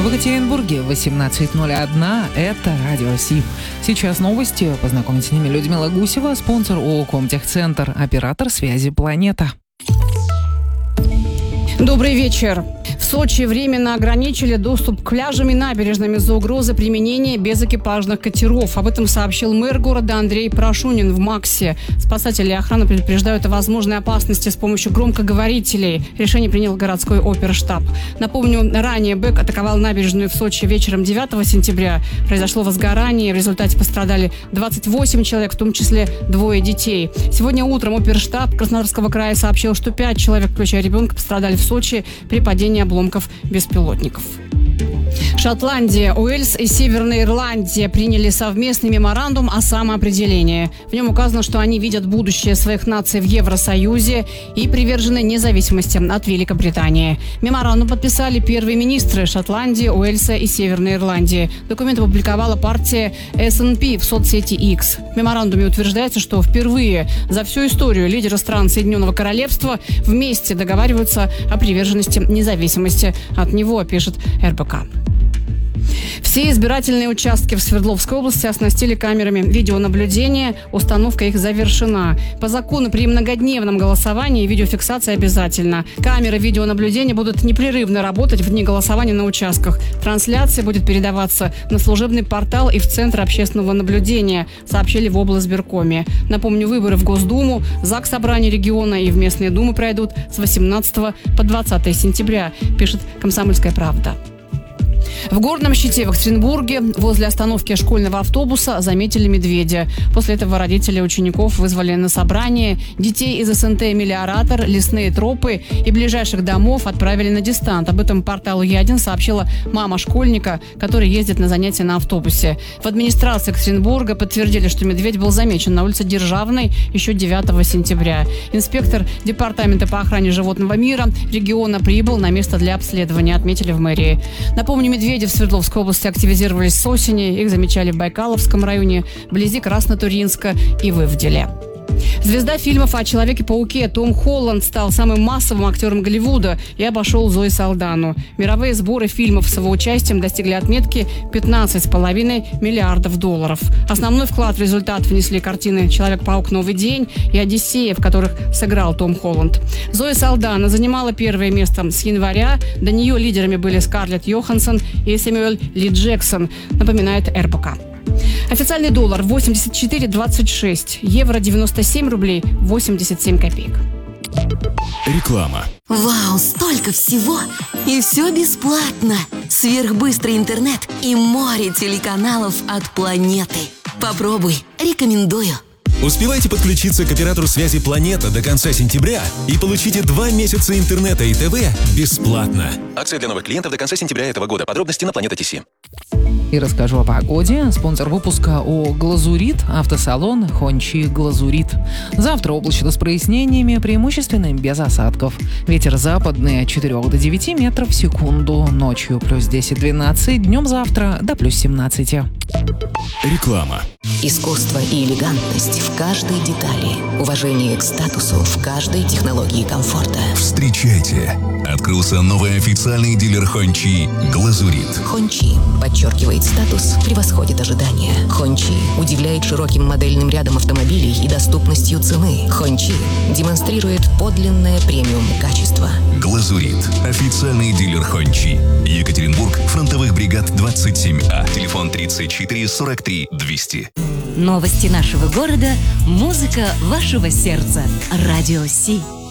В Екатеринбурге 18:01. Это Радио Си. Сейчас новости. Познакомить с ними Людмила Гусева, спонсор ООО «Комтехцентр», оператор связи «Планета». Добрый вечер. В Сочи временно ограничили доступ к пляжам и набережным из-за угрозы применения безэкипажных катеров. Об этом сообщил мэр города Андрей Прошунин в МАКСе. Спасатели и охрана предупреждают о возможной опасности с помощью громкоговорителей. Решение принял городской оперштаб. Напомню, ранее БЭК атаковал набережную в Сочи вечером 9 сентября. Произошло возгорание. В результате пострадали 28 человек, в том числе 2 детей. Сегодня утром оперштаб Краснодарского края сообщил, что 5 человек, включая ребенка, пострадали в Сочи при падении обломков беспилотников. Шотландия, Уэльс и Северная Ирландия приняли совместный меморандум о самоопределении. В нем указано, что они видят будущее своих наций в Евросоюзе и привержены независимости от Великобритании. Меморандум подписали первые министры Шотландии, Уэльса и Северной Ирландии. Документ опубликовала партия СНП в соцсети X. В меморандуме утверждается, что впервые за всю историю лидеры стран Соединенного Королевства вместе договариваются о приверженности независимости от него, пишет РБК. Все избирательные участки в Свердловской области оснастили камерами видеонаблюдения. Установка их завершена. По закону при многодневном голосовании видеофиксация обязательна. Камеры видеонаблюдения будут непрерывно работать в дни голосования на участках. Трансляция будет передаваться на служебный портал и в Центр общественного наблюдения, сообщили в облсбиркоме. Напомню, выборы в Госдуму, ЗАГС Собрания региона и в местные думы пройдут с 18 по 20 сентября, пишет «Комсомольская правда». В Горном Щите в Екатеринбурге возле остановки школьного автобуса заметили медведя. После этого родители учеников вызвали на собрание. Детей из СНТ «Мелиоратор», лесные тропы и ближайших домов отправили на дистант. Об этом порталу Ядин сообщила мама школьника, который ездит на занятия на автобусе. В администрации Екатеринбурга подтвердили, что медведь был замечен на улице Державной еще 9 сентября. Инспектор департамента по охране животного мира региона прибыл на место для обследования, отметили в мэрии. Напомню, медведи в Свердловской области активизировались с осени. Их замечали в Байкаловском районе, вблизи Краснотурьинска и в Ивделе. Звезда фильмов о Человеке-пауке Том Холланд стал самым массовым актером Голливуда и обошел Зои Салдану. Мировые сборы фильмов с его участием достигли отметки $15,5 миллиардов. Основной вклад в результат внесли картины «Человек-паук. Новый день» и «Одиссея», в которых сыграл Том Холланд. Зои Салдана занимала первое место с января. До нее лидерами были Скарлетт Йоханссон и Сэмюэль Ли Джексон, напоминает РБК. Официальный доллар 84,26, евро 97 рублей 87 копеек. Реклама. Вау, столько всего! И все бесплатно! Сверхбыстрый интернет и море телеканалов от планеты. Попробуй, рекомендую. Успевайте подключиться к оператору связи «Планета» до конца сентября и получите 2 месяца интернета и ТВ бесплатно. Акция для новых клиентов до конца сентября этого года. Подробности на Planeta.tc. И расскажу о погоде. Спонсор выпуска ООО «Глазурит», автосалон «Хончи Глазурит». Завтра облачно с прояснениями, преимущественно без осадков. Ветер западный от 4 до 9 метров в секунду. Ночью плюс 10-12, днем завтра до плюс 17. Реклама. Искусство и элегантность в каждой детали. Уважение к статусу в каждой технологии комфорта. Встречайте! Открылся новый официальный дилер Хончи «Глазурит». Хончи подчеркивает статус, превосходит ожидания. Хончи удивляет широким модельным рядом автомобилей и доступностью цены. Хончи демонстрирует подлинное премиум качество. «Глазурит» – официальный дилер Хончи. Екатеринбург, фронтовых бригад 27А. Телефон 34 43 200. Новости нашего города, музыка вашего сердца. Радио Си.